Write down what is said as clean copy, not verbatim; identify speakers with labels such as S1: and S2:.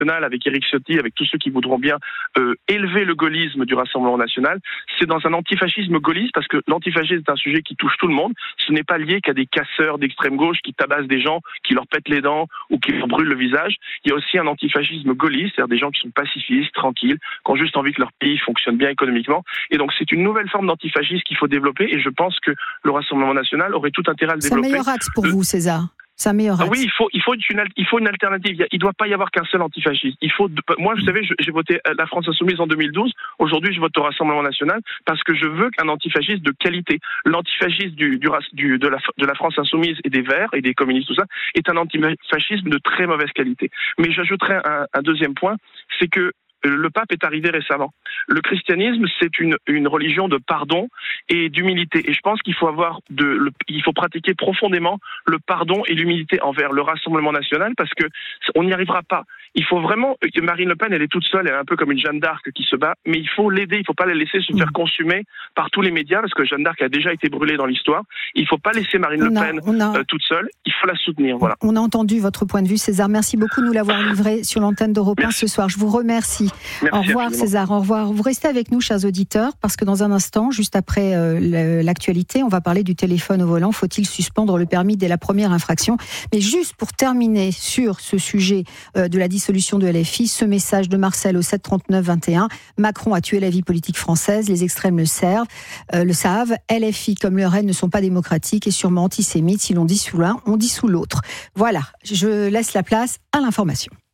S1: national, avec Éric Ciotti, avec tous ceux qui voudront bien élever le gaullisme du Rassemblement national, c'est dans un antifascisme gaulliste, parce que l'antifascisme est un sujet qui touche tout le monde. Ce n'est pas lié qu'à des casseurs d'extrême gauche qui tabassent des gens, qui leur pètent les dents ou qui leur brûlent le visage. Il y a aussi un antifascisme gaulliste, c'est-à-dire des gens qui sont pacifistes, tranquilles, qui ont juste envie que leur pays fonctionne bien économiquement. Et donc c'est une nouvelle forme d'antifascisme qu'il faut développer, et je pense que le Rassemblement national aurait tout intérêt à le développer.
S2: C'est un meilleur axe pour vous, César. C'est un meilleur axe.
S1: Oui, il faut une alternative. Il ne doit pas y avoir qu'un seul antifasciste. Moi, vous savez, j'ai voté la France Insoumise en 2012. Aujourd'hui, je vote au Rassemblement national parce que je veux qu'un antifasciste de qualité. L'antifascisme de la France Insoumise et des Verts et des communistes, tout ça, est un antifascisme de très mauvaise qualité. Mais j'ajouterai un deuxième point, c'est que le pape est arrivé récemment. Le christianisme, c'est une religion de pardon et d'humilité. Et je pense qu'il faut il faut pratiquer profondément le pardon et l'humilité envers le Rassemblement national, parce que on n'y arrivera pas. Il faut vraiment, Marine Le Pen, elle est toute seule, elle est un peu comme une Jeanne d'Arc qui se bat, mais il faut l'aider, il ne faut pas la laisser se faire consumer par tous les médias, parce que Jeanne d'Arc a déjà été brûlée dans l'histoire. Il ne faut pas laisser Marine Le Pen toute seule, il faut la soutenir. Voilà.
S2: On a entendu votre point de vue, César. Merci beaucoup de nous l'avoir livré sur l'antenne d'Europe 1 ce soir. Je vous remercie.
S1: Merci,
S2: au revoir César, au revoir. Vous restez avec nous, chers auditeurs, parce que dans un instant, juste après l'actualité, on va parler du téléphone au volant. Faut-il suspendre le permis dès la première infraction ? Mais juste pour terminer sur ce sujet de la dissolution de LFI, ce message de Marcel au 739-21. Macron a tué la vie politique française, les extrêmes le savent. LFI comme le RN ne sont pas démocratiques et sûrement antisémites. Si l'on dissout l'un, on dissout l'autre. Voilà, je laisse la place à l'information.